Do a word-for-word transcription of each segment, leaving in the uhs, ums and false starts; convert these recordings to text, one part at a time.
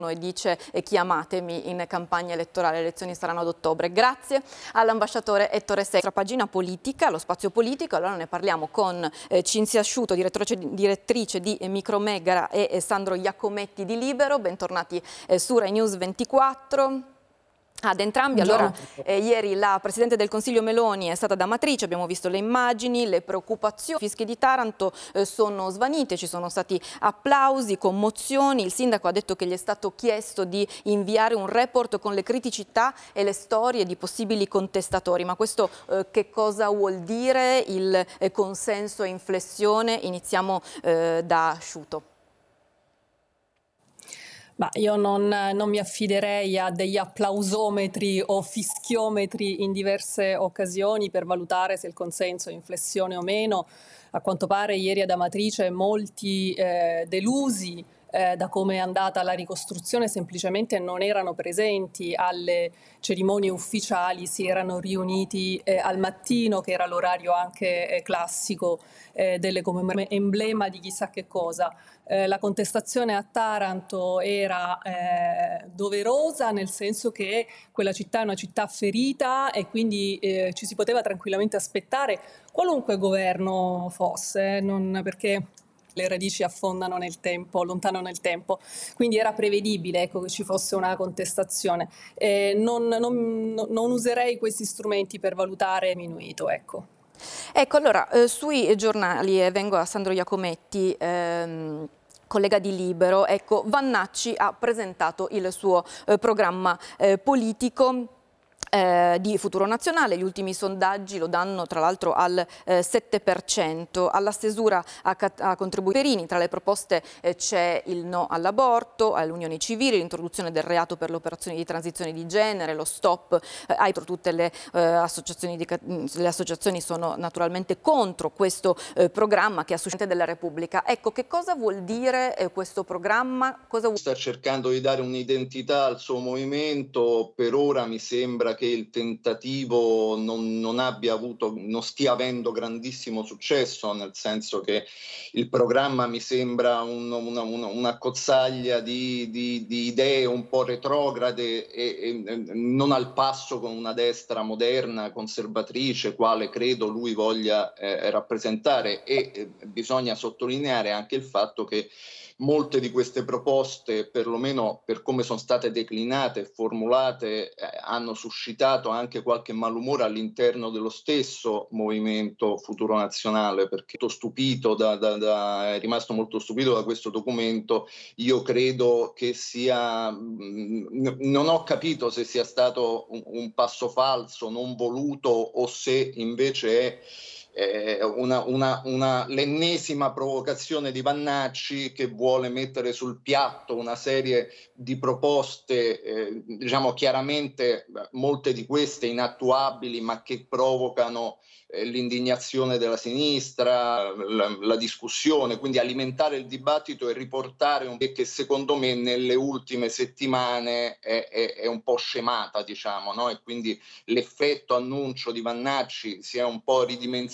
e dice eh, chiamatemi in campagna elettorale, le elezioni saranno ad ottobre. Grazie all'ambasciatore Ettore Secchi. Nostra pagina politica, lo spazio politico, allora ne parliamo con eh, Cinzia Asciuto, direttrice, direttrice di eh, Micromegara e eh, Sandro Iacometti di Libero. Bentornati eh, su Rai News ventiquattro. Ad entrambi, allora, eh, ieri la Presidente del Consiglio Meloni è stata da Amatrice, abbiamo visto le immagini, le preoccupazioni. I fischi di Taranto eh, sono svanite, ci sono stati applausi, commozioni. Il sindaco ha detto che gli è stato chiesto di inviare un report con le criticità e le storie di possibili contestatori. Ma questo eh, che cosa vuol dire? Il eh, consenso e inflessione? Iniziamo eh, da Asciuto. Ma io non, non mi affiderei a degli applausometri o fischiometri in diverse occasioni per valutare se il consenso è in flessione o meno. A quanto pare ieri ad Amatrice molti eh, delusi eh, da come è andata la ricostruzione semplicemente non erano presenti alle cerimonie ufficiali, si erano riuniti eh, al mattino, che era l'orario anche eh, classico eh, delle commemorazioni, emblema di chissà che cosa. Eh, la contestazione a Taranto era eh, doverosa, nel senso che quella città è una città ferita e quindi eh, ci si poteva tranquillamente aspettare qualunque governo fosse, non perché le radici affondano nel tempo, lontano nel tempo, quindi era prevedibile, ecco, che ci fosse una contestazione. Eh, non, non, non userei questi strumenti per valutare diminuito, ecco. Ecco, allora, eh, sui giornali, e eh, vengo a Sandro Iacometti, ehm, collega di Libero, ecco, Vannacci ha presentato il suo eh, programma eh, politico. Eh, di Futuro Nazionale. Gli ultimi sondaggi lo danno tra l'altro al eh, sette per cento. Alla stesura ha, ha contribuito Perini. Tra le proposte eh, c'è il no all'aborto, alle unioni civili, l'introduzione del reato per le operazioni di transizione di genere, lo stop eh, ai tutte le, eh, associazioni di, le associazioni sono naturalmente contro questo eh, programma che ha suscitato della Repubblica. Ecco, che cosa vuol dire eh, questo programma? Cosa vuol... Sta cercando di dare un'identità al suo movimento. Per ora mi sembra che il tentativo non, non abbia avuto, non stia avendo grandissimo successo, nel senso che il programma mi sembra un, una, una, una cozzaglia di, di, di idee un po' retrograde e, e non al passo con una destra moderna, conservatrice, quale credo lui voglia eh, rappresentare. E eh, bisogna sottolineare anche il fatto che molte di queste proposte, perlomeno per come sono state declinate e formulate, eh, hanno suscitato anche qualche malumore all'interno dello stesso movimento Futuro Nazionale, perché sono stupito da, da, da, è rimasto molto stupito da questo documento. Io credo che sia, mh, non ho capito se sia stato un, un passo falso, non voluto, o se invece è Eh, una, una, una, l'ennesima provocazione di Vannacci, che vuole mettere sul piatto una serie di proposte, eh, diciamo chiaramente molte di queste inattuabili, ma che provocano eh, l'indignazione della sinistra, la, la discussione, quindi alimentare il dibattito e riportare un che secondo me nelle ultime settimane è, è, è un po' scemata, diciamo, no? E quindi l'effetto annuncio di Vannacci si è un po' ridimensionato.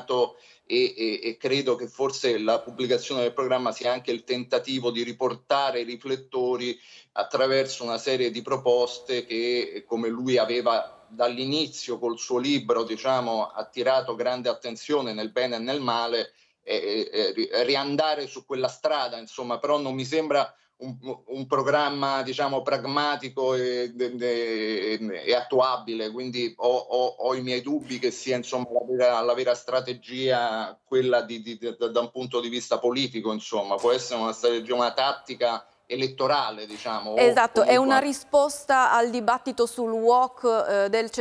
E, e, e credo che forse la pubblicazione del programma sia anche il tentativo di riportare i riflettori attraverso una serie di proposte che, come lui aveva dall'inizio col suo libro, diciamo, attirato grande attenzione nel bene e nel male, e, e, riandare su quella strada, insomma. Però non mi sembra Un, un programma, diciamo, pragmatico e, e, e attuabile, quindi ho, ho, ho i miei dubbi che sia, insomma, la vera, la vera strategia quella di, di, di, da un punto di vista politico, insomma. Può essere una strategia, una tattica elettorale, diciamo. Esatto, O è una comunque... risposta al dibattito sul W O C eh, del